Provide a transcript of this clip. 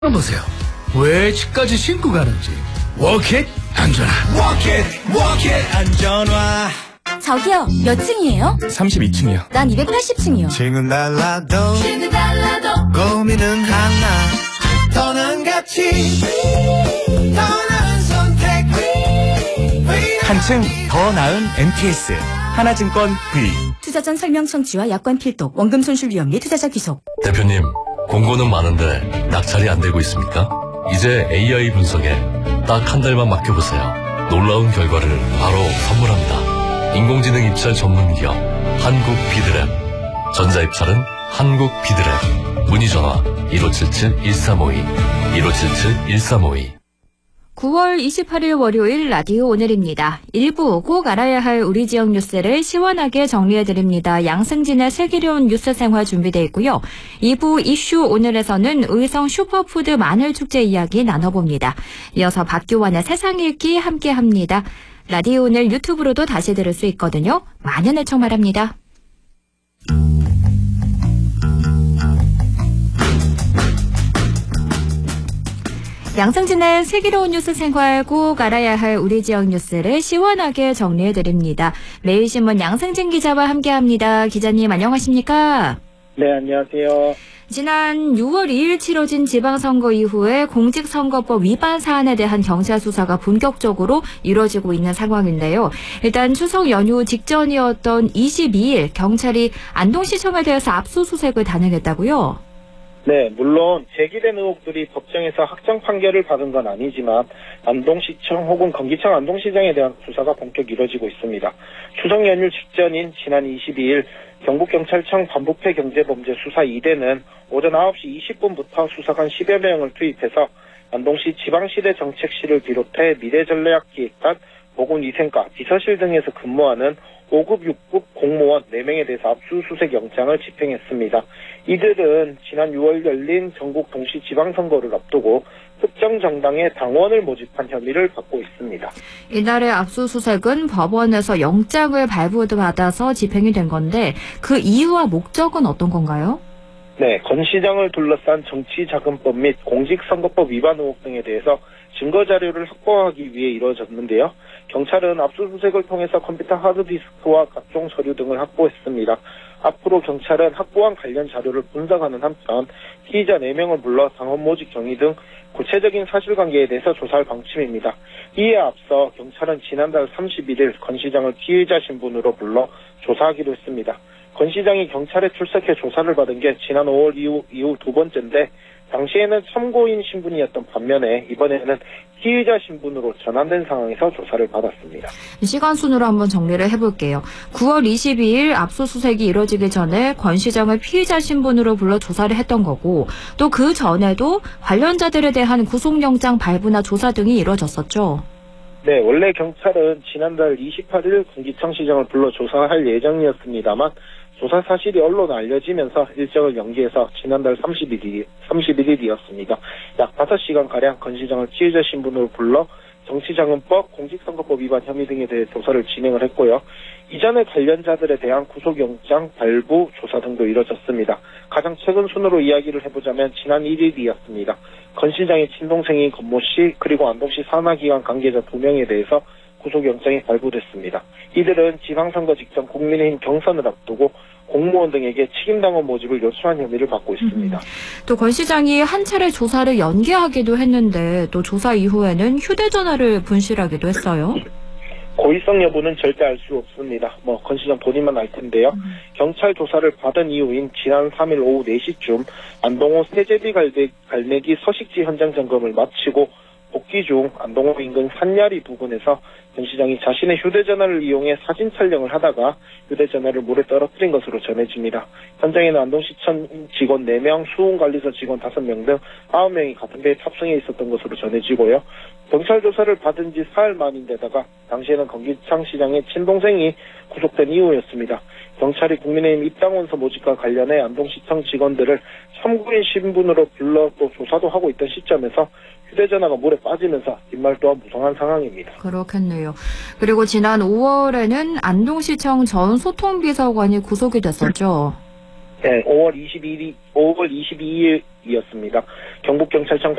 보세요. 왜 집까지 신고 가는지. 워켓 안전화. 워켓 안전화. 저기요, 몇 층이에요? 32층이요. 난 280층이요. 층은 달라도 고민은 하나. 더는 가치, 더 나은 선택. 한층 더 나은 MTS. 하나증권 V. 투자 전 설명 청취와 약관 필독, 원금 손실 위험 및 투자자 귀속. 대표님, 공고는 많은데 낙찰이 안 되고 있습니까? 이제 AI 분석에 딱 한 달만 맡겨보세요. 놀라운 결과를 바로 선물합니다. 인공지능 입찰 전문 기업 한국 비드랩. 전자입찰은 한국 비드랩. 문의전화 1577-1352 1577-1352. 9월 28일 월요일 라디오 오늘입니다. 1부 꼭 알아야 할 우리 지역 뉴스를 시원하게 정리해드립니다. 양승진의 슬기로운 뉴스 생활 준비되어 있고요. 2부 이슈 오늘에서는 의성 슈퍼푸드 마늘축제 이야기 나눠봅니다. 이어서 박규환의 세상 읽기 함께합니다. 라디오 오늘 유튜브로도 다시 들을 수 있거든요. 많은 애청 바랍니다. 양승진의 슬기로운 뉴스 생활 꼭 알아야 할 우리 지역 뉴스를 시원하게 정리해드립니다. 매일신문 양승진 기자와 함께합니다. 기자님 안녕하십니까? 네, 안녕하세요. 지난 6월 2일 치러진 지방선거 이후에 공직선거법 위반 사안에 대한 경찰 수사가 본격적으로 이루어지고 있는 상황인데요. 일단 추석 연휴 직전이었던 22일 경찰이 안동시청에 대해서 압수수색을 단행했다고요? 네, 물론 제기된 의혹들이 법정에서 확정 판결을 받은 건 아니지만 안동시청 혹은 경기청 안동시장에 대한 수사가 본격 이루어지고 있습니다. 추석 연휴 직전인 지난 22일 경북경찰청 반부패 경제범죄 수사 2대는 오전 9시 20분부터 수사관 10여 명을 투입해서 안동시 지방시대 정책실을 비롯해 미래전략기획단, 보건위생과 비서실 등에서 근무하는 5급, 6급 공무원 4명에 대해서 압수수색 영장을 집행했습니다. 이들은 지난 6월 열린 전국 동시 지방선거를 앞두고 특정 정당의 당원을 모집한 혐의를 받고 있습니다. 이날의 압수수색은 법원에서 영장을 발부받아서 집행이 된 건데 그 이유와 목적은 어떤 건가요? 네, 권 시장을 둘러싼 정치자금법 및 공직선거법 위반 의혹 등에 대해서 증거자료를 확보하기 위해 이루어졌는데요. 경찰은 압수수색을 통해서 컴퓨터 하드디스크와 각종 서류 등을 확보했습니다. 앞으로 경찰은 확보한 관련 자료를 분석하는 한편 피의자 4명을 불러 당원 모집 경위 등 구체적인 사실관계에 대해서 조사할 방침입니다. 이에 앞서 경찰은 지난달 31일 권 시장을 피의자 신분으로 불러 조사하기로 했습니다. 권 시장이 경찰에 출석해 조사를 받은 게 지난 5월 이후 두 번째인데 당시에는 참고인 신분이었던 반면에 이번에는 피의자 신분으로 전환된 상황에서 조사를 받았습니다. 시간 순으로 한번 정리를 해볼게요. 9월 22일 압수수색이 이뤄지기 전에 권 시장을 피의자 신분으로 불러 조사를 했던 거고 또 그 전에도 관련자들에 대한 구속영장 발부나 조사 등이 이루어졌었죠. 네, 원래 경찰은 지난달 28일 경기청시장을 불러 조사할 예정이었습니다만 조사 사실이 언론에 알려지면서 일정을 연기해서 지난달 31일이었습니다. 약 5시간가량 권 시장을 피의자 신분으로 불러 정치자금법, 공직선거법 위반 혐의 등에 대해 조사를 진행을 했고요. 이전에 관련자들에 대한 구속영장 발부 조사 등도 이뤄졌습니다. 가장 최근 순으로 이야기를 해보자면 지난 1일이었습니다. 권 시장의 친동생인 권모 씨 그리고 안동시 산하기관 관계자 2명에 대해서 구속영장이 발부됐습니다. 이들은 지방선거 직전 국민의힘 경선을 앞두고 공무원 등에게 책임당원 모집을 요청한 혐의를 받고 있습니다. 또 권 시장이 한 차례 조사를 연기하기도 했는데 또 조사 이후에는 휴대전화를 분실하기도 했어요. 고의성 여부는 절대 알 수 없습니다. 권 시장 본인만 알 텐데요. 경찰 조사를 받은 이후인 지난 3일 오후 4시쯤 안동호 세제비 갈매기 서식지 현장 점검을 마치고 복귀 중 안동호 인근 산야리 부근에서 권 시장이 자신의 휴대전화를 이용해 사진 촬영을 하다가 휴대전화를 물에 떨어뜨린 것으로 전해집니다. 현장에는 안동시청 직원 4명, 수운관리소 직원 5명 등 9명이 같은 배에 탑승해 있었던 것으로 전해지고요. 경찰 조사를 받은 지 사흘 만인데다가 당시에는 경기창시장의 친동생이 구속된 이후였습니다. 경찰이 국민의힘 입당원서 모집과 관련해 안동시청 직원들을 참고인 신분으로 불러 또 조사도 하고 있던 시점에서 휴대전화가 물에 빠지면서 뒷말 또한 무성한 상황입니다. 그렇겠네요. 그리고 지난 5월에는 안동시청 전 소통비서관이 구속이 됐었죠. 네, 5월 22일이었습니다. 경북경찰청